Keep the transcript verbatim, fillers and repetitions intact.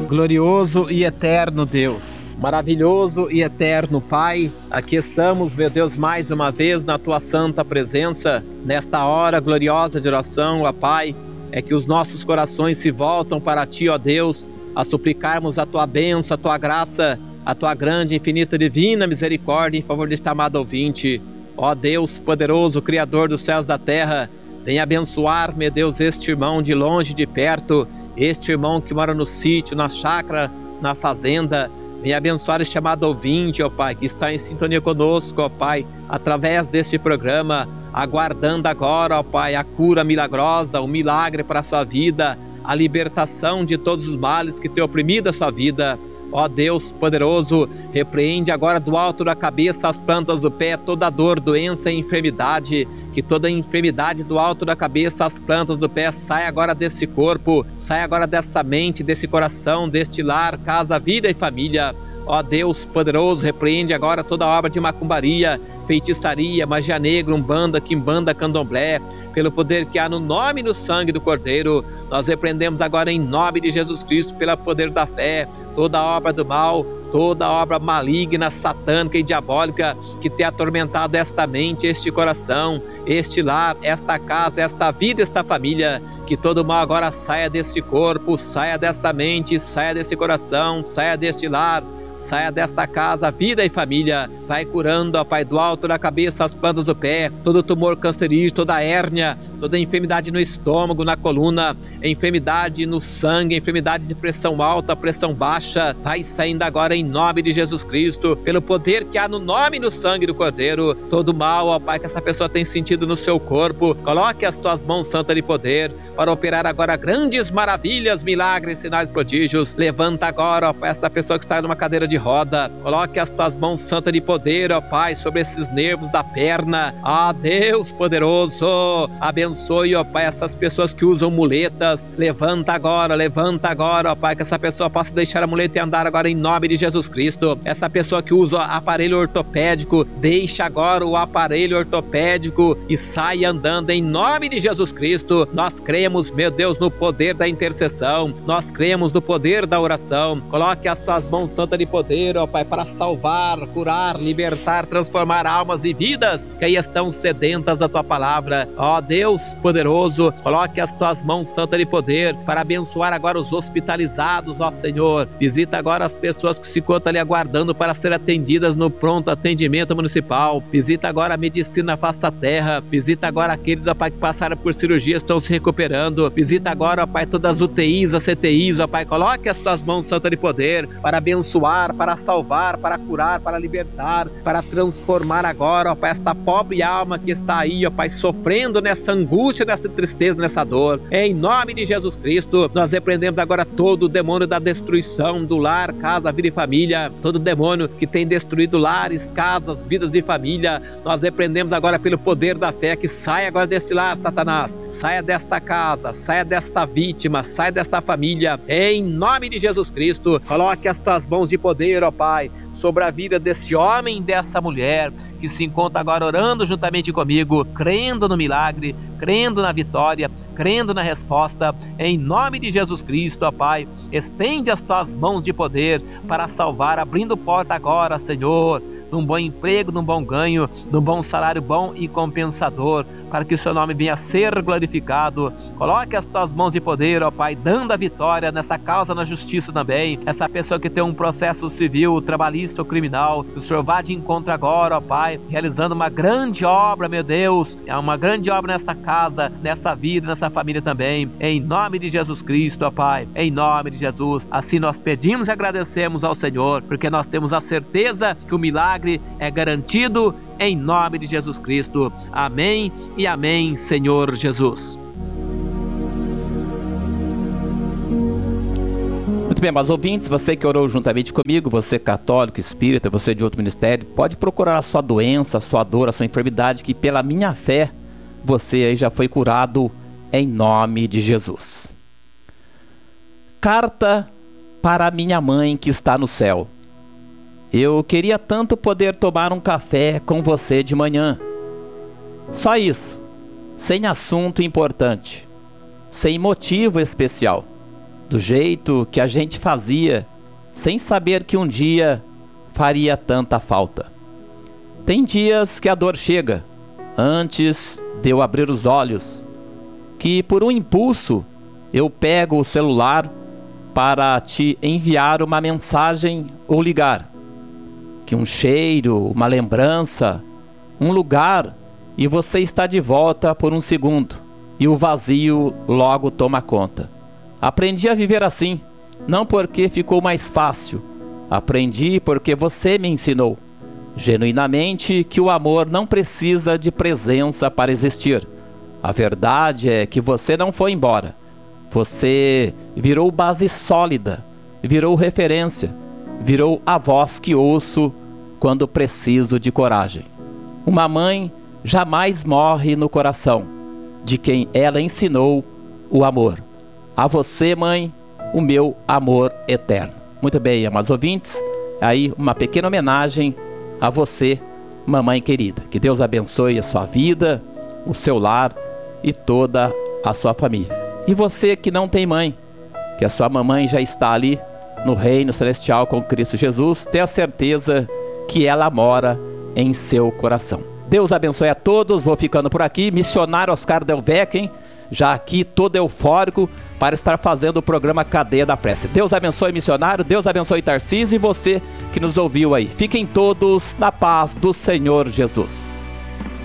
Glorioso e eterno Deus, maravilhoso e eterno Pai, aqui estamos, meu Deus, mais uma vez na Tua santa presença, nesta hora gloriosa de oração, ó Pai, é que os nossos corações se voltam para Ti, ó Deus, a suplicarmos a Tua bênção, a Tua graça, a Tua grande, infinita, divina misericórdia em favor deste amado ouvinte. Ó Deus poderoso, Criador dos céus e da terra, venha abençoar, meu Deus, este irmão de longe e de perto, este irmão que mora no sítio, na chácara, na fazenda. Venha abençoar este amado ouvinte, ó Pai, que está em sintonia conosco, ó Pai, através deste programa, aguardando agora, ó Pai, a cura milagrosa, o milagre para a sua vida, a libertação de todos os males que têm oprimido a sua vida. Ó Deus poderoso, repreende agora do alto da cabeça às plantas do pé toda dor, doença e enfermidade, que toda enfermidade do alto da cabeça às plantas do pé saia agora desse corpo, saia agora dessa mente, desse coração, deste lar, casa, vida e família. Ó Deus poderoso, repreende agora toda obra de macumbaria, feitiçaria, magia negra, umbanda, quimbanda, candomblé, pelo poder que há no nome e no sangue do Cordeiro. Nós repreendemos agora em nome de Jesus Cristo, pelo poder da fé, toda obra do mal, toda obra maligna, satânica e diabólica que tem atormentado esta mente, este coração, este lar, esta casa, esta vida, esta família. Que todo mal agora saia desse corpo, saia dessa mente, saia desse coração, saia deste lar, saia desta casa, vida e família. Vai curando, ó Pai, do alto da cabeça às plantas do pé, todo tumor cancerígeno, toda hérnia, toda enfermidade no estômago, na coluna, enfermidade no sangue, enfermidade de pressão alta, pressão baixa, vai saindo agora em nome de Jesus Cristo, pelo poder que há no nome e no sangue do Cordeiro. Todo mal, ó Pai, que essa pessoa tem sentido no seu corpo, coloque as tuas mãos santas de poder para operar agora grandes maravilhas, milagres, sinais, prodígios. Levanta agora, ó Pai, esta pessoa que está numa cadeira de roda, coloque as tuas mãos santas de poder, ó Pai, sobre esses nervos da perna. Ah, Deus poderoso, abençoe, ó Pai, essas pessoas que usam muletas. Levanta agora, levanta agora, ó Pai, que essa pessoa possa deixar a muleta e andar agora em nome de Jesus Cristo. Essa pessoa que usa aparelho ortopédico, deixa agora o aparelho ortopédico e sai andando em nome de Jesus Cristo. Nós cremos, meu Deus, no poder da intercessão, nós cremos no poder da oração. Coloque as tuas mãos santas de poder, ó Pai, para salvar, curar, libertar, transformar almas e vidas que aí estão sedentas da Tua palavra. Ó Deus poderoso, coloque as Tuas mãos santas de poder para abençoar agora os hospitalizados, ó Senhor. Visita agora as pessoas que se encontram ali aguardando para ser atendidas no pronto atendimento municipal. Visita agora a medicina face à terra. Visita agora aqueles, ó Pai, que passaram por cirurgia, estão se recuperando. Visita agora, ó Pai, todas as U T Is, as C T Is, ó Pai, coloque as Tuas mãos santas de poder para abençoar, para salvar, para curar, para libertar, para transformar agora, ó Pai, esta pobre alma que está aí, ó Pai, sofrendo nessa angústia, nessa tristeza, nessa dor. Em nome de Jesus Cristo, nós repreendemos agora todo o demônio da destruição do lar, casa, vida e família, todo demônio que tem destruído lares, casas, vidas e família. Nós repreendemos agora pelo poder da fé, que saia agora desse lar, Satanás, saia desta casa, saia desta vítima, saia desta família. Em nome de Jesus Cristo, coloque as Tuas mãos de poder, ó Pai, sobre a vida desse homem e dessa mulher que se encontra agora orando juntamente comigo, crendo no milagre, crendo na vitória, crendo na resposta. Em nome de Jesus Cristo, ó Pai, estende as Tuas mãos de poder para salvar, abrindo porta agora, Senhor, num bom emprego, num bom ganho, num bom salário bom e compensador, para que o Seu nome venha a ser glorificado. Coloque as Tuas mãos de poder, ó Pai, dando a vitória nessa causa, na justiça também. Essa pessoa que tem um processo civil, trabalhista ou criminal, que o Senhor vá de encontro agora, ó Pai, realizando uma grande obra, meu Deus, é uma grande obra nessa casa, nessa vida, nessa família também. Em nome de Jesus Cristo, ó Pai, em nome de Jesus. Assim nós pedimos e agradecemos ao Senhor, porque nós temos a certeza que o milagre é garantido em nome de Jesus Cristo. Amém e amém, Senhor Jesus. Muito bem, mas ouvintes, você que orou juntamente comigo, você católico, espírita, você de outro ministério, pode procurar a sua doença, a sua dor, a sua enfermidade, que pela minha fé, você aí já foi curado em nome de Jesus. Carta para minha mãe que está no céu. Eu queria tanto poder tomar um café com você de manhã. Só isso, sem assunto importante, sem motivo especial. do jeito que a gente fazia, sem saber que um dia faria tanta falta. Tem dias que a dor chega, antes de eu abrir os olhos, que por um impulso eu pego o celular para te enviar uma mensagem ou ligar. Que um cheiro, uma lembrança, um lugar, e você está de volta por um segundo, e o vazio logo toma conta. Aprendi a viver assim, não porque ficou mais fácil, aprendi porque você me ensinou, genuinamente, que o amor não precisa de presença para existir. A verdade é que você não foi embora. Você virou base sólida, virou referência, virou a voz que ouço quando preciso de coragem. Uma mãe jamais morre no coração de quem ela ensinou o amor. A você, mãe, o meu amor eterno. Muito bem, amados ouvintes, aí uma pequena homenagem a você, mamãe querida. Que Deus abençoe a sua vida, o seu lar e toda a sua família. E você que não tem mãe, que a sua mamãe já está ali no reino celestial com Cristo Jesus, tenha certeza que ela mora em seu coração. Deus abençoe a todos, vou ficando por aqui. Missionário Oscar Delvecchien, já aqui todo eufórico para estar fazendo o programa Cadeia da Prece. Deus abençoe, missionário, Deus abençoe Tarcísio e você que nos ouviu aí. Fiquem todos na paz do Senhor Jesus.